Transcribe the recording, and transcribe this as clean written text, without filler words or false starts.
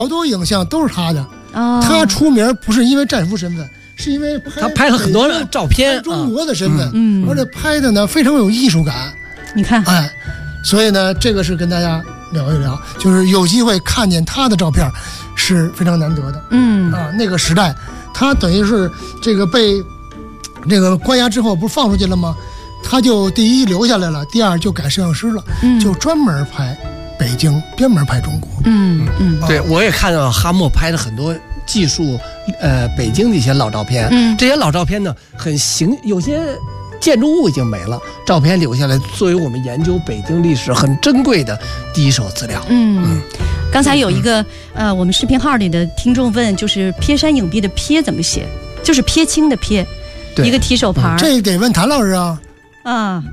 好多影像都是他的。他出名不是因为战俘身份，是因为他拍了很多照片， 中国的身份，而且拍的呢非常有艺术感。 你看， 所以呢，这个是跟大家聊一聊，就是有机会看见他的照片是非常难得的。那个时代，他等于是这个被这个关押之后不是放出去了吗？他就第一留下来了，第二就改摄影师了，就专门拍北京，专门拍中国。 对，我也看到哈默拍了很多技术，北京的一些老照片。这些老照片呢，有些建筑物已经没了，照片留下来，作为我们研究北京历史很珍贵的第一手资料。 刚才有一个我们视频号里的听众问，就是瞥山影壁的瞥怎么写？就是撇清的撇，一个提手旁。 这得问谭老师啊。